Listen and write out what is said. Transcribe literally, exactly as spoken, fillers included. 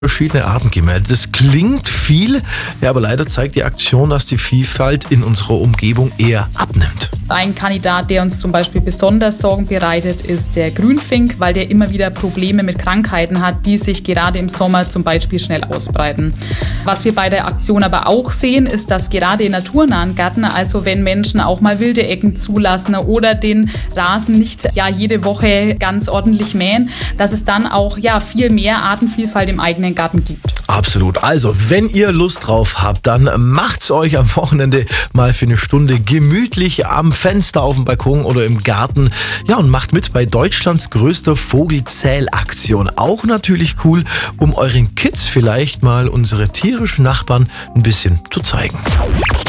verschiedene Arten gemeldet. Das klingt viel, ja, aber leider zeigt die Aktion, dass die Vielfalt in unserer Umgebung eher abnimmt. Ein Kandidat, der uns zum Beispiel besonders Sorgen bereitet, ist der Grünfink, weil der immer wieder Probleme mit Krankheiten hat, die sich gerade im Sommer zum Beispiel schnell ausbreiten. Was wir bei der Aktion aber auch sehen, ist, dass gerade in naturnahen Gärten, also wenn Menschen auch mal wilde Ecken zulassen oder den Rasen nicht ja, jede Woche ganz ordentlich mähen, dass es dann auch ja, viel mehr Artenvielfalt im eigenen Garten gibt. Absolut. Also, wenn ihr Lust drauf habt, dann macht's euch am Wochenende mal für eine Stunde gemütlich am Fenster, auf dem Balkon oder im Garten. Ja, und macht mit bei Deutschlands größter Vogelzählaktion. Auch natürlich cool, um euren Kids vielleicht mal unsere tierischen Nachbarn ein bisschen zu zeigen.